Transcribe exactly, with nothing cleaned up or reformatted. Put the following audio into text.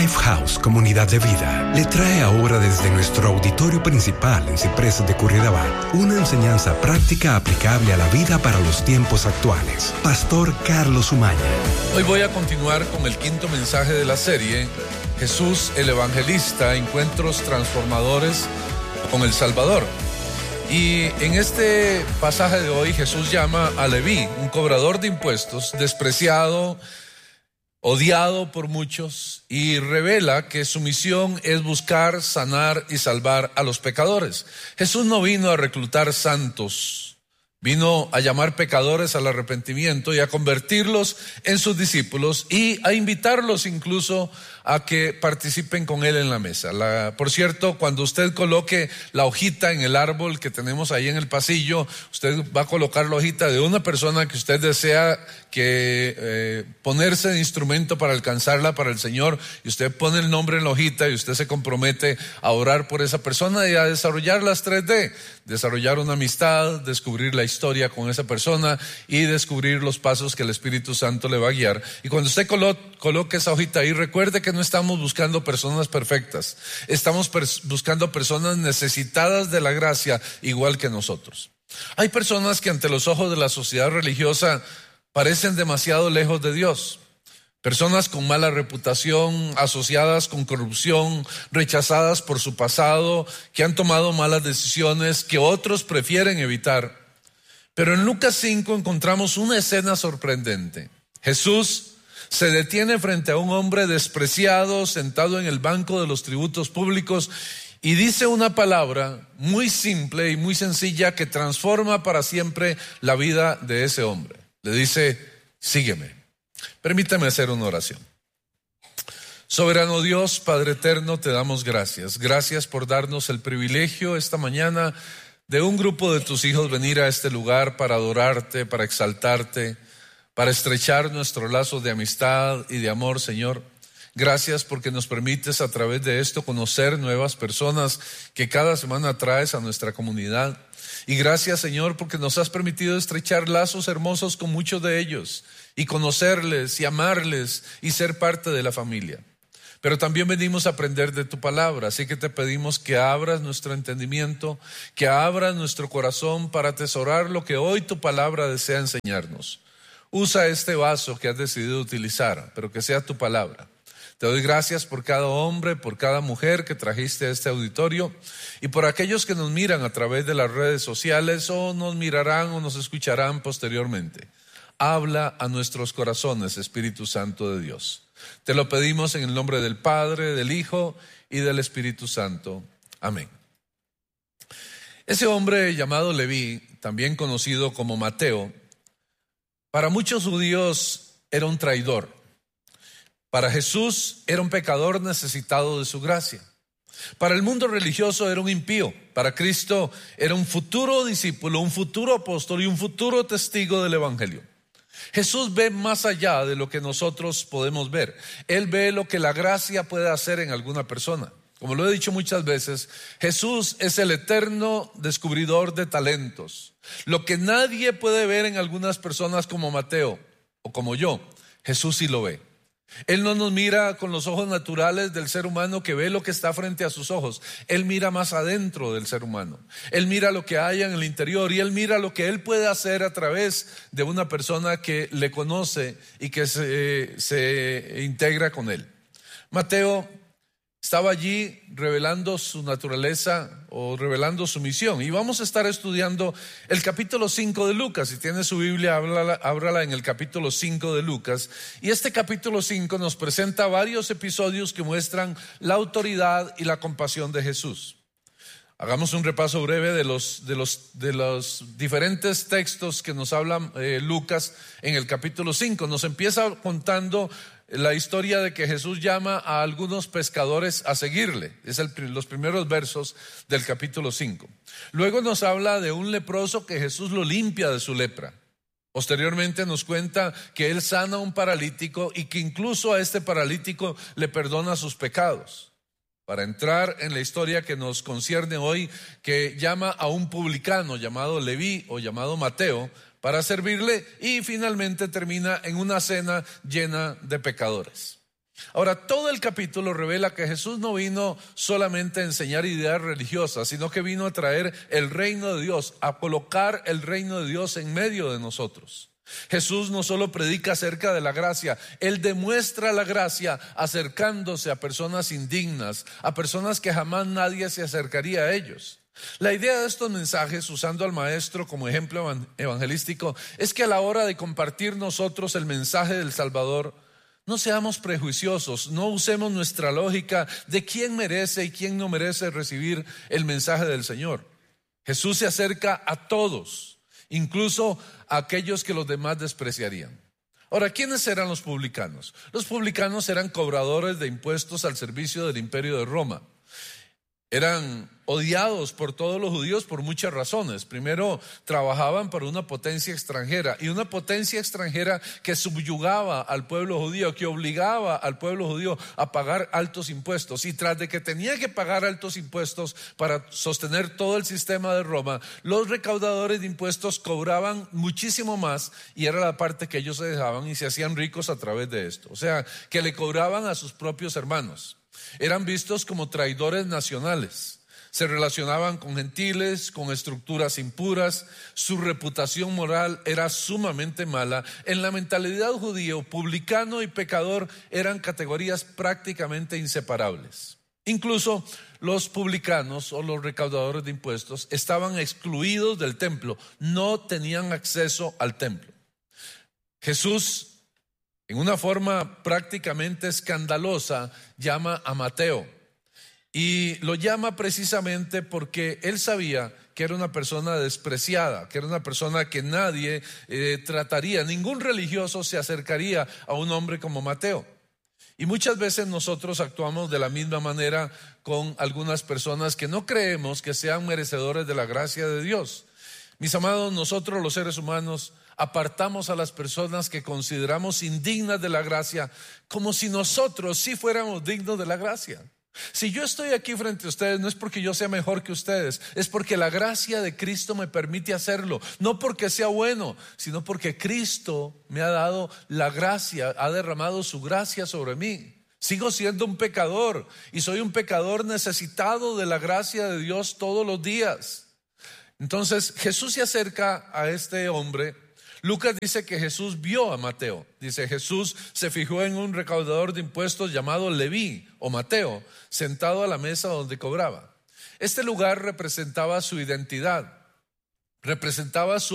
Life House Comunidad de Vida le trae ahora desde nuestro auditorio principal en Ciprés de Curridabat una enseñanza práctica aplicable a la vida para los tiempos actuales. Pastor Carlos Umaña. Hoy voy a continuar con el quinto mensaje de la serie, Jesús el Evangelista, encuentros transformadores con el Salvador. Y en este pasaje de hoy Jesús llama a Leví, un cobrador de impuestos, despreciado, odiado por muchos, y revela que su misión es buscar, sanar y salvar a los pecadores. Jesús no vino a reclutar santos, vino a llamar pecadores al arrepentimiento y a convertirlos en sus discípulos y a invitarlos incluso a que participen con él en la mesa. La, por cierto, cuando usted coloque la hojita en el árbol que tenemos ahí en el pasillo, usted va a colocar la hojita de una persona que usted desea que eh, ponerse de instrumento para alcanzarla para el Señor, y usted pone el nombre en la hojita y usted se compromete a orar por esa persona y a desarrollar las tres D, desarrollar una amistad, descubrir la historia con esa persona y descubrir los pasos que el Espíritu Santo le va a guiar. Y cuando usted colo- coloque esa hojita ahí, recuerde que no estamos buscando personas perfectas, estamos pers- buscando personas necesitadas de la gracia igual que nosotros. Hay personas que ante los ojos de la sociedad religiosa parecen demasiado lejos de Dios. Personas con mala reputación, asociadas con corrupción, rechazadas por su pasado, que han tomado malas decisiones que otros prefieren evitar. Pero en Lucas cinco encontramos una escena sorprendente. Jesús se detiene frente a un hombre despreciado, sentado en el banco de los tributos públicos, y dice una palabra muy simple y muy sencilla que transforma para siempre la vida de ese hombre. Le dice: sígueme. Permítame hacer una oración. Soberano Dios, Padre eterno, te damos gracias. Gracias por darnos el privilegio esta mañana de un grupo de tus hijos venir a este lugar para adorarte, para exaltarte, para estrechar nuestros lazos de amistad y de amor, Señor. Gracias porque nos permites a través de esto conocer nuevas personas que cada semana traes a nuestra comunidad. Y gracias, Señor, porque nos has permitido estrechar lazos hermosos con muchos de ellos y conocerles y amarles y ser parte de la familia. Pero también venimos a aprender de tu palabra, así que te pedimos que abras nuestro entendimiento, que abras nuestro corazón para atesorar lo que hoy tu palabra desea enseñarnos. Usa este vaso que has decidido utilizar, pero que sea tu palabra. Te doy gracias por cada hombre, por cada mujer que trajiste a este auditorio y por aquellos que nos miran a través de las redes sociales o nos mirarán o nos escucharán posteriormente. Habla a nuestros corazones, Espíritu Santo de Dios. Te lo pedimos en el nombre del Padre, del Hijo y del Espíritu Santo. Amén. Ese hombre llamado Leví, también conocido como Mateo, para muchos judíos era un traidor. Para Jesús era un pecador necesitado de su gracia. Para el mundo religioso era un impío. Para Cristo era un futuro discípulo, un futuro apóstol y un futuro testigo del Evangelio. Jesús ve más allá de lo que nosotros podemos ver. Él ve lo que la gracia puede hacer en alguna persona. Como lo he dicho muchas veces, Jesús es el eterno descubridor de talentos. Lo que nadie puede ver en algunas personas como Mateo o como yo, Jesús sí lo ve. Él no nos mira con los ojos naturales del ser humano que ve lo que está frente a sus ojos. Él mira más adentro del ser humano. Él mira lo que hay en el interior y él mira lo que él puede hacer a través de una persona que le conoce y que se, se integra con él. Mateo estaba allí revelando su naturaleza o revelando su misión. Y vamos a estar estudiando el capítulo cinco de Lucas. Si tiene su Biblia, ábrala, ábrala en el capítulo cinco de Lucas. Y este capítulo cinco nos presenta varios episodios que muestran la autoridad y la compasión de Jesús. Hagamos un repaso breve de los, de los, de los diferentes textos que nos habla eh, Lucas en el capítulo cinco. Nos empieza contando la historia de que Jesús llama a algunos pescadores a seguirle. Es el, los primeros versos del capítulo cinco. Luego nos habla de un leproso que Jesús lo limpia de su lepra. Posteriormente nos cuenta que él sana a un paralítico y que incluso a este paralítico le perdona sus pecados. Para entrar en la historia que nos concierne hoy, que llama a un publicano llamado Leví o llamado Mateo para servirle, y finalmente termina en una cena llena de pecadores. Ahora, todo el capítulo revela que Jesús no vino solamente a enseñar ideas religiosas, sino que vino a traer el reino de Dios, a colocar el reino de Dios en medio de nosotros. Jesús no solo predica acerca de la gracia, Él demuestra la gracia acercándose a personas indignas, a personas que jamás nadie se acercaría a ellos. La idea de estos mensajes, usando al maestro como ejemplo evangelístico, es que a la hora de compartir nosotros el mensaje del Salvador, no seamos prejuiciosos, no usemos nuestra lógica de quién merece y quién no merece recibir el mensaje del Señor. Jesús se acerca a todos, incluso a aquellos que los demás despreciarían. Ahora, ¿quiénes eran los publicanos? Los publicanos eran cobradores de impuestos al servicio del imperio de Roma. Eran odiados por todos los judíos por muchas razones. Primero, trabajaban para una potencia extranjera, y una potencia extranjera que subyugaba al pueblo judío, que obligaba al pueblo judío a pagar altos impuestos. Y tras de que tenía que pagar altos impuestos para sostener todo el sistema de Roma, los recaudadores de impuestos cobraban muchísimo más, y era la parte que ellos se dejaban y se hacían ricos a través de esto. O sea, que le cobraban a sus propios hermanos. Eran vistos como traidores nacionales. Se relacionaban con gentiles, con estructuras impuras. Su reputación moral era sumamente mala. En la mentalidad judío, publicano y pecador eran categorías prácticamente inseparables. Incluso los publicanos o los recaudadores de impuestos estaban excluidos del templo, no tenían acceso al templo. Jesús, en una forma prácticamente escandalosa, llama a Mateo, y lo llama precisamente porque él sabía que era una persona despreciada, que era una persona que nadie eh, trataría, ningún religioso se acercaría a un hombre como Mateo. Y muchas veces nosotros actuamos de la misma manera con algunas personas que no creemos que sean merecedores de la gracia de Dios. Mis amados, nosotros los seres humanos apartamos a las personas que consideramos indignas de la gracia, como si nosotros sí fuéramos dignos de la gracia. Si yo estoy aquí frente a ustedes, no es porque yo sea mejor que ustedes, es porque la gracia de Cristo me permite hacerlo. No porque sea bueno, sino porque Cristo me ha dado la gracia, ha derramado su gracia sobre mí. Sigo siendo un pecador, y soy un pecador necesitado de la gracia de Dios todos los días. Entonces Jesús se acerca a este hombre. Lucas dice que Jesús vio a Mateo. Dice, Jesús se fijó en un recaudador de impuestos llamado Leví o Mateo, sentado a la mesa donde cobraba. Este lugar representaba su identidad, representaba su